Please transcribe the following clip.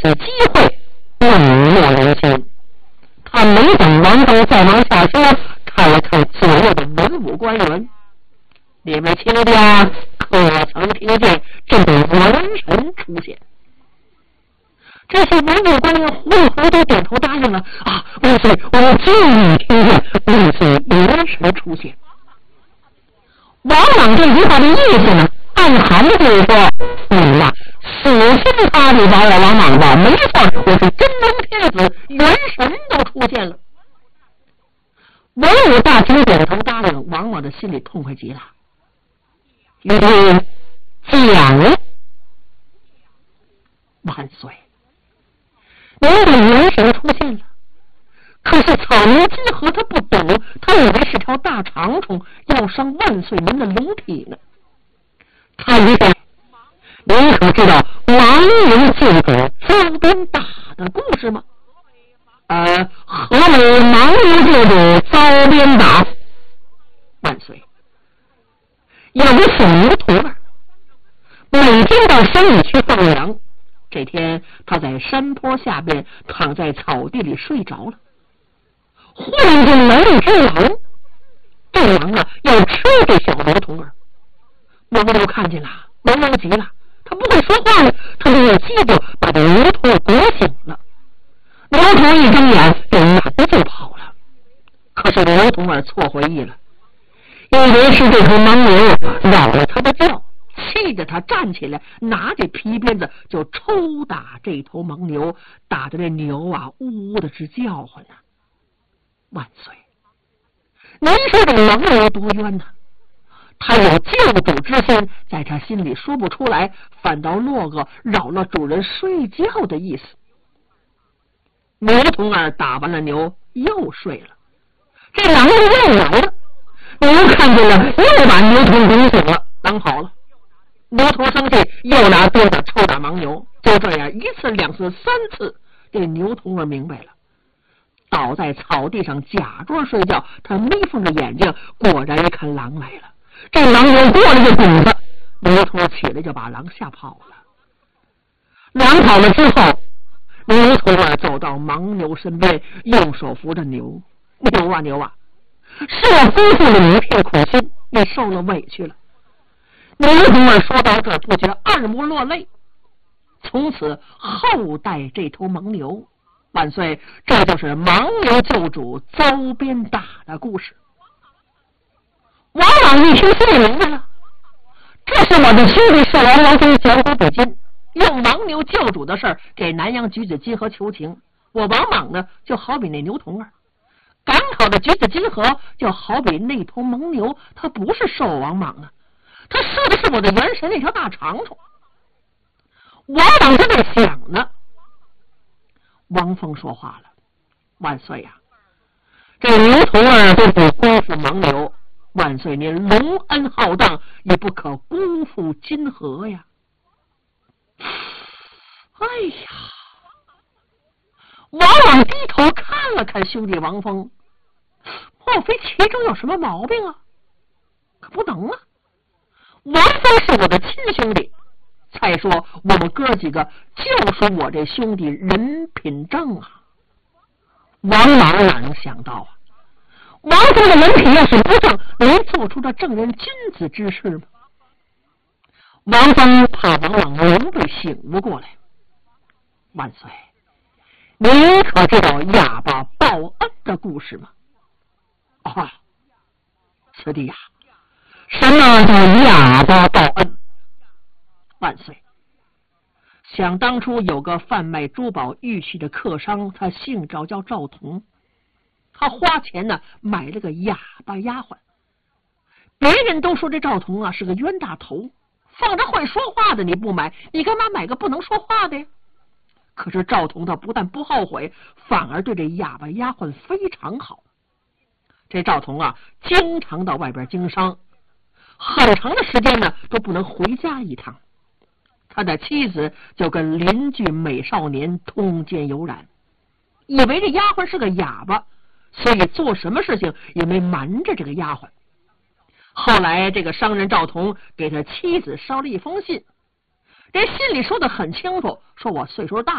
起机会冷漠人心。他没等王峰再往下说，看了看左右的文武官员，列位亲家可曾听见这个元神出现？这些文武官员糊里糊涂点头答应了。啊，万岁，我们终于听见万岁元神出现。王莽这句话的意思呢，暗含的就是说，死心塌地把我王莽吧，没错，我是真龙天子，元神都出现了。文武大臣点头答应，王莽的心里痛快极了。于是讲万岁，您的元神出现了。可是草牛金河他不懂，他以为是条大长虫要伤万岁您的龙体呢。他一说，您可知道盲牛救主遭鞭打的故事吗？何为盲牛救主遭鞭打？万岁，有个小牛徒儿，每天到山里去放羊。这天他在山坡下边躺在草地里睡着了，忽然间来了一只狼，这狼啊要吃这小牛童儿。蒙牛看见了，蒙牛急了，他不会说话了，他就用鸡巴把这牛童儿裹醒了。牛童一睁眼就拿着就跑了。可是牛童儿错回忆了，以为是这头盲牛扰了他的觉，气得他站起来，拿着皮鞭子就抽打这头盲牛，打得这牛啊呜呜的直叫唤呢。万岁，您说这盲牛多冤呢？他有救主之心，在他心里说不出来，反倒落个扰了主人睡觉的意思。牛童儿打完了牛又睡了，这狼又来了，牛看见了又把牛童拱醒了，狼跑了。牛童生气，又拿鞭子抽打盲牛，就这样一次两次三次，这牛童儿明白了，倒在草地上假装睡觉，他眯缝着眼睛，果然一看狼来了，这狼牛过了个拱子，牛童起来就把狼吓跑了。狼跑了之后，牛童儿走到盲牛身边，用手扶着牛。牛啊牛啊，是我辜负了你一片苦心，你受了委屈了。牛童儿说到这儿，不觉二目落泪。从此后代这头盲牛，万岁，这就是盲牛救主遭鞭打的故事。王莽一听心里明白了，这是我的兄弟寿王王妃讲回北京，用盲牛救主的事儿给南阳橘子金河求情。我王莽呢，就好比那牛童儿，赶考的橘子金河就好比那头盲牛，他不是寿王莽啊，他射的是我的元神那条大长虫。王莽正在想呢，王峰说话了：万岁呀，这牛童儿都不辜负盲牛，万岁您隆恩浩荡，也不可辜负金河呀。哎呀，王莽低头看了看兄弟王峰，莫非其中有什么毛病啊？可不能啊，王峰是我的亲兄弟，再说我们哥几个就属我这兄弟人品正啊。王莽哪能想到啊，王峰的人品要是不正，能做出这正人君子之事吗？王峰怕王莽明白醒悟过来。万岁，您可知道哑巴报恩的故事吗？啊，此地呀，什么叫哑巴报恩？万岁，想当初有个贩卖珠宝玉器的客商，他姓赵，叫赵同，他花钱呢买了个哑巴丫鬟。别人都说这赵同啊是个冤大头，放着会说话的你不买，你干嘛买个不能说话的呀？可是赵同他不但不后悔，反而对这哑巴丫鬟非常好。这赵同啊经常到外边经商，很长的时间呢都不能回家一趟。他的妻子就跟邻居美少年通奸有染，以为这丫鬟是个哑巴，所以做什么事情也没瞒着这个丫鬟。后来这个商人赵同给他妻子捎了一封信，这信里说得很清楚，说我岁数大